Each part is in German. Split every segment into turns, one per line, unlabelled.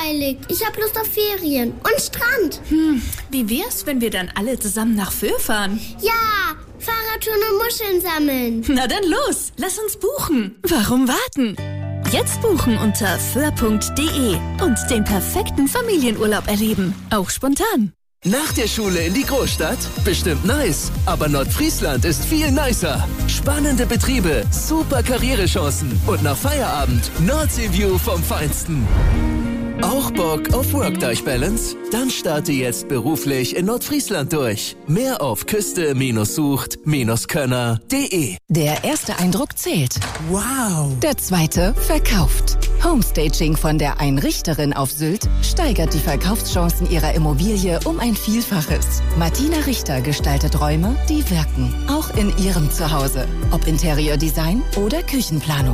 langweilig. Ich hab Lust auf Ferien und Strand.
Wie wär's, wenn wir dann alle zusammen nach Föhr fahren?
Ja, Fahrradtouren und Muscheln sammeln.
Na dann los, lass uns buchen. Warum warten? Jetzt buchen unter föhr.de und den perfekten Familienurlaub erleben. Auch spontan.
Nach der Schule in die Großstadt? Bestimmt nice. Aber Nordfriesland ist viel nicer. Spannende Betriebe, super Karrierechancen und nach Feierabend Nordseeview vom Feinsten. Auch Bock auf Work-Life-Balance? Dann starte jetzt beruflich in Nordfriesland durch. Mehr auf küste-sucht-könner.de.
Der erste Eindruck zählt.
Wow.
Der zweite verkauft. Homestaging von der Einrichterin auf Sylt steigert die Verkaufschancen ihrer Immobilie um ein Vielfaches. Martina Richter gestaltet Räume, die wirken. Auch in ihrem Zuhause. Ob Interiordesign oder Küchenplanung.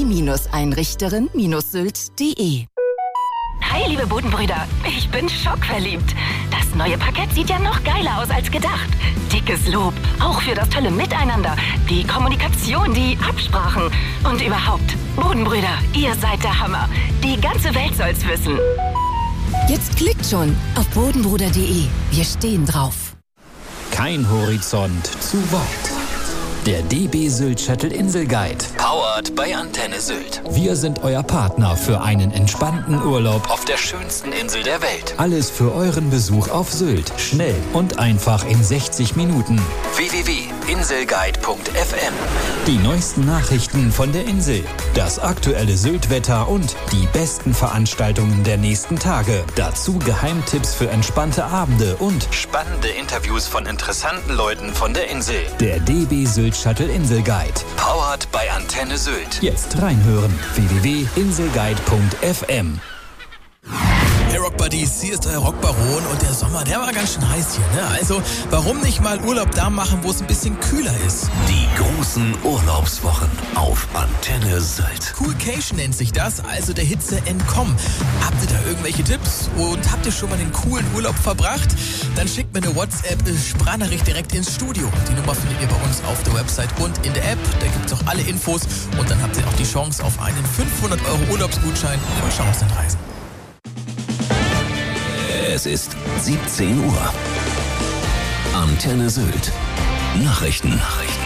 Die-Einrichterin-sylt.de.
Hi, liebe Bodenbrüder. Ich bin schockverliebt. Das neue Parkett sieht ja noch geiler aus als gedacht. Dickes Lob, auch für das tolle Miteinander, die Kommunikation, die Absprachen und überhaupt. Bodenbrüder, ihr seid der Hammer. Die ganze Welt soll's wissen.
Jetzt klickt schon auf bodenbruder.de. Wir stehen drauf.
Kein Horizont zu weit. Der DB Sylt Shuttle Insel Guide.
Powered bei Antenne Sylt.
Wir sind euer Partner für einen entspannten Urlaub
Auf der schönsten Insel der Welt.
Alles für euren Besuch auf Sylt. Schnell und einfach in 60 Minuten.
www.inselguide.fm.
Die neuesten Nachrichten von der Insel. Das aktuelle Sylt-Wetter und die besten Veranstaltungen der nächsten Tage. Dazu Geheimtipps für entspannte Abende und
Spannende Interviews von interessanten Leuten von der Insel.
der DB Sylt Shuttle Insel Guide.
Powered bei Antenne Sylt.
Jetzt reinhören. www.inselguide.fm.
Hey Rock Buddies, hier ist euer Rockbaron und der Sommer, der war ganz schön heiß hier, ne? Also, warum nicht mal Urlaub da machen, wo es ein bisschen kühler ist?
Die großen Urlaubswochen auf Antenne Sylt.
Coolcation nennt sich das, also der Hitze entkommen. Habt ihr da irgendwelche Tipps und habt ihr schon mal einen coolen Urlaub verbracht? Dann schickt mir eine WhatsApp-Sprachnachricht direkt ins Studio. Die Nummer findet ihr bei uns auf der Website und in der App. Da gibt's auch alle Infos und dann habt ihr auch die Chance auf einen 500 € Urlaubsgutschein von Chancenreisen.
Es ist 17 Uhr. Antenne Sylt. Nachrichten.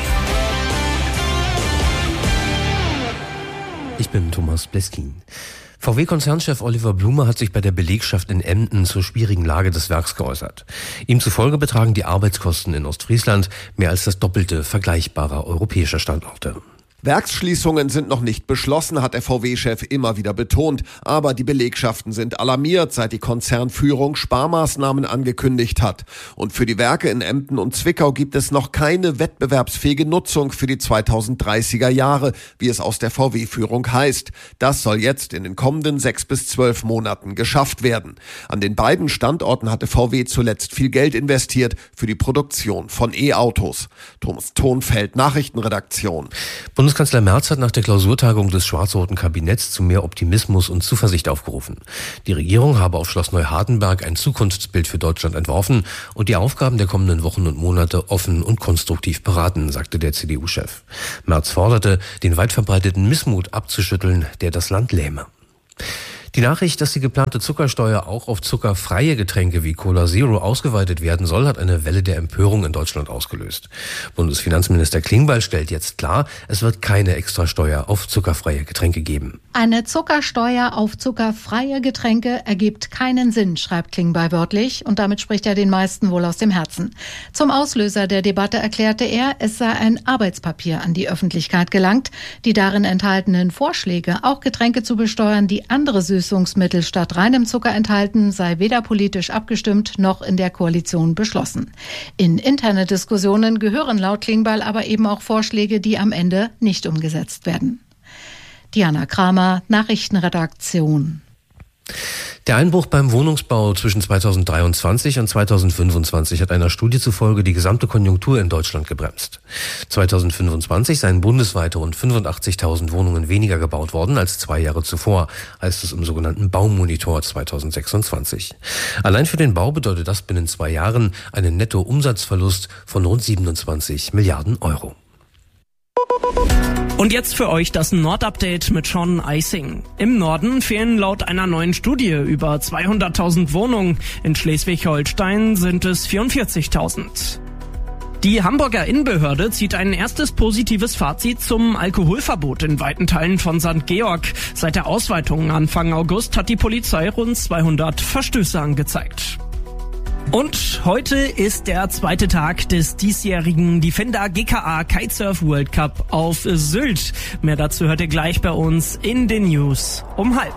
Ich bin Thomas Bleskin. VW-Konzernchef Oliver Blume hat sich bei der Belegschaft in Emden zur schwierigen Lage des Werks geäußert. Ihm zufolge betragen die Arbeitskosten in Ostfriesland mehr als das Doppelte vergleichbarer europäischer Standorte.
Werksschließungen sind noch nicht beschlossen, hat der VW-Chef immer wieder betont. Aber die Belegschaften sind alarmiert, seit die Konzernführung Sparmaßnahmen angekündigt hat. Und für die Werke in Emden und Zwickau gibt es noch keine wettbewerbsfähige Nutzung für die 2030er Jahre, wie es aus der VW-Führung heißt. Das soll jetzt in den kommenden 6 bis 12 Monaten geschafft werden. An den beiden Standorten hatte VW zuletzt viel Geld investiert für die Produktion von E-Autos. Thomas Thonfeld, Nachrichtenredaktion.
Bundeskanzler Merz hat nach der Klausurtagung des schwarz-roten Kabinetts zu mehr Optimismus und Zuversicht aufgerufen. Die Regierung habe auf Schloss Neuhardenberg ein Zukunftsbild für Deutschland entworfen und die Aufgaben der kommenden Wochen und Monate offen und konstruktiv beraten, sagte der CDU-Chef. Merz forderte, den weit verbreiteten Missmut abzuschütteln, der das Land lähme. Die Nachricht, dass die geplante Zuckersteuer auch auf zuckerfreie Getränke wie Cola Zero ausgeweitet werden soll, hat eine Welle der Empörung in Deutschland ausgelöst. Bundesfinanzminister Klingbeil stellt jetzt klar, es wird keine Extrasteuer auf zuckerfreie Getränke geben.
Eine Zuckersteuer auf zuckerfreie Getränke ergibt keinen Sinn, schreibt Klingbeil wörtlich, und damit spricht er den meisten wohl aus dem Herzen. Zum Auslöser der Debatte erklärte er, es sei ein Arbeitspapier an die Öffentlichkeit gelangt. Die darin enthaltenen Vorschläge, auch Getränke zu besteuern, die andere Süßungsmittel statt reinem Zucker enthalten, sei weder politisch abgestimmt noch in der Koalition beschlossen. In interne Diskussionen gehören laut Klingbeil aber eben auch Vorschläge, die am Ende nicht umgesetzt werden. Diana Kramer, Nachrichtenredaktion.
Der Einbruch beim Wohnungsbau zwischen 2023 und 2025 hat einer Studie zufolge die gesamte Konjunktur in Deutschland gebremst. 2025 seien bundesweit rund 85.000 Wohnungen weniger gebaut worden als 2 Jahre zuvor, heißt es im sogenannten Baumonitor 2026. Allein für den Bau bedeutet das binnen 2 Jahren einen Nettoumsatzverlust von rund 27 Milliarden Euro.
Und jetzt für euch das Nord-Update mit Sean Eising. Im Norden fehlen laut einer neuen Studie über 200.000 Wohnungen. In Schleswig-Holstein sind es 44.000. Die Hamburger Innenbehörde zieht ein erstes positives Fazit zum Alkoholverbot in weiten Teilen von St. Georg. Seit der Ausweitung Anfang August hat die Polizei rund 200 Verstöße angezeigt. Und heute ist der zweite Tag des diesjährigen Defender GKA Kitesurf World Cup auf Sylt. Mehr dazu hört ihr gleich bei uns in den News um 12:30.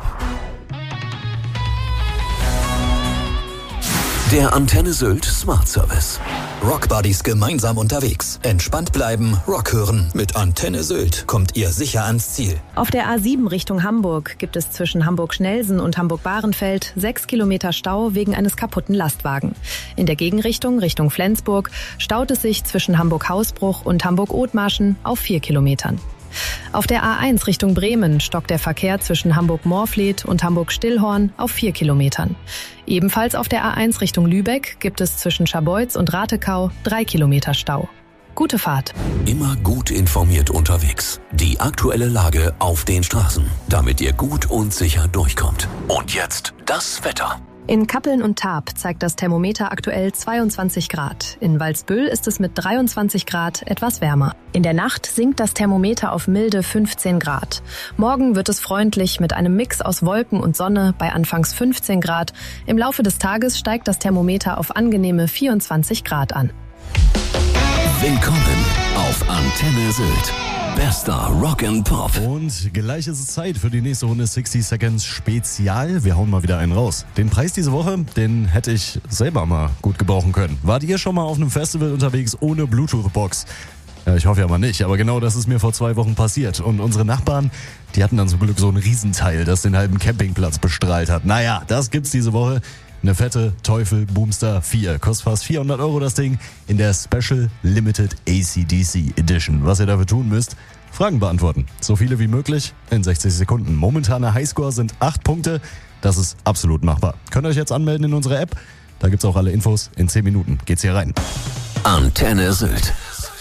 Der Antenne Sylt Smart Service.
Rockbuddies gemeinsam unterwegs. Entspannt bleiben, Rock hören. Mit Antenne Sylt kommt ihr sicher ans Ziel.
Auf der A7 Richtung Hamburg gibt es zwischen Hamburg-Schnelsen und Hamburg-Bahrenfeld 6 Kilometer Stau wegen eines kaputten Lastwagen. In der Gegenrichtung Richtung Flensburg staut es sich zwischen Hamburg-Hausbruch und Hamburg-Othmarschen auf 4 Kilometern. Auf der A1 Richtung Bremen stockt der Verkehr zwischen Hamburg-Morfleet und Hamburg-Stillhorn auf 4 Kilometern. Ebenfalls auf der A1 Richtung Lübeck gibt es zwischen Scharbeutz und Ratekau 3 Kilometer Stau. Gute Fahrt.
Immer gut informiert unterwegs. Die aktuelle Lage auf den Straßen, damit ihr gut und sicher durchkommt. Und jetzt das Wetter.
In Kappeln und Tarp zeigt das Thermometer aktuell 22 Grad. In Walsbüll ist es mit 23 Grad etwas wärmer. In der Nacht sinkt das Thermometer auf milde 15 Grad. Morgen wird es freundlich mit einem Mix aus Wolken und Sonne bei anfangs 15 Grad. Im Laufe des Tages steigt das Thermometer auf angenehme 24 Grad an.
Willkommen auf Antenne Sylt. Bester Rock and Pop.
Und gleich ist es Zeit für die nächste Runde 60 Seconds Spezial. Wir hauen mal wieder einen raus. Den Preis diese Woche, den hätte ich selber mal gut gebrauchen können. Wart ihr schon mal auf einem Festival unterwegs ohne Bluetooth-Box? Ja, ich hoffe ja mal nicht, aber genau das ist mir vor 2 Wochen passiert. Und unsere Nachbarn, die hatten dann zum Glück so ein Riesenteil, das den halben Campingplatz bestrahlt hat. Naja, das gibt's diese Woche. Eine fette Teufel Boomster 4. Kostet fast 400 € das Ding in der Special Limited AC/DC Edition. Was ihr dafür tun müsst, Fragen beantworten. So viele wie möglich in 60 Sekunden. Momentaner Highscore sind 8 Punkte. Das ist absolut machbar. Könnt ihr euch jetzt anmelden in unserer App. Da gibt's auch alle Infos. In 10 Minuten geht's hier rein.
Antenne Sylt.